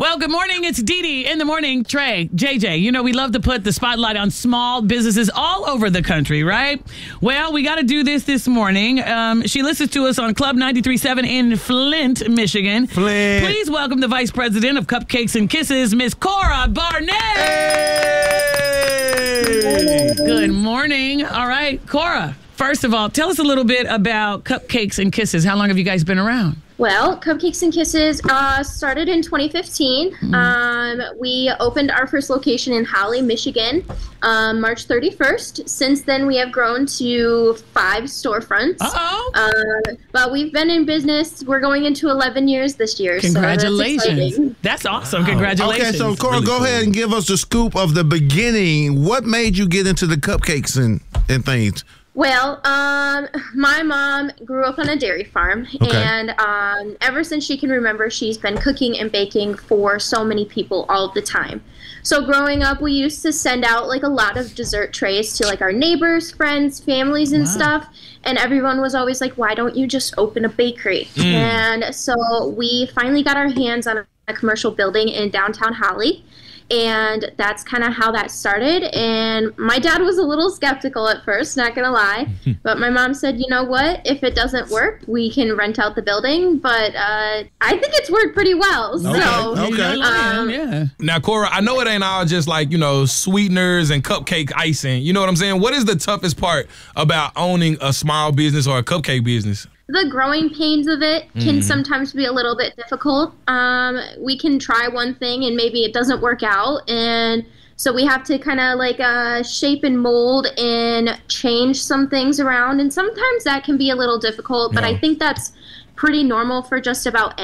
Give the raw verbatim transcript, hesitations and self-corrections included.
Well, good morning. It's Dee Dee in the morning. Trey, J J, you know we love to put the spotlight on small businesses all over the country, right? Well, we got to do this this morning. Um, she listens to us on Club ninety-three point seven in Flint, Michigan. Flint. Please welcome the Vice President of Cupcakes and Kisses, Miss Cora Barnett. Hey! Good morning. All right, Cora, first of all, tell us a little bit about Cupcakes and Kisses. How long have you guys been around? Well, Cupcakes and Kisses uh, started in twenty fifteen. Mm-hmm. Um, we opened our first location in Holly, Michigan, um, March thirty-first. Since then, we have grown to five storefronts. Uh-oh. Uh, but we've been in business. We're going into eleven years this year. Congratulations. So that's, that's awesome. Wow. Congratulations. Okay, so Cora, Really go cool. ahead and give us the scoop of the beginning. What made you get into the cupcakes and, and things? Well, um, my mom grew up on a dairy farm, Okay. and um, ever since she can remember, she's been cooking and baking for so many people all the time. So growing up, we used to send out like a lot of dessert trays to like our neighbors, friends, families, and Wow. stuff. And everyone was always like, "Why don't you just open a bakery?" Mm. And so we finally got our hands on a commercial building in downtown Holly. And that's kind of how that started. And my dad was a little skeptical at first, not going to lie. But my mom said, you know what? If it doesn't work, we can rent out the building. But uh, I think it's worked pretty well. So, Okay. You know, Um, yeah. Now, Cora, I know it ain't all just like, you know, sweeteners and cupcake icing. You know what I'm saying? What is the toughest part about owning a small business or a cupcake business? the growing pains of it can sometimes be a little bit difficult. Um, we can try one thing and maybe it doesn't work out. And so we have to kind of like uh, shape and mold and change some things around. And sometimes that can be a little difficult, but Yeah. I think that's pretty normal for just about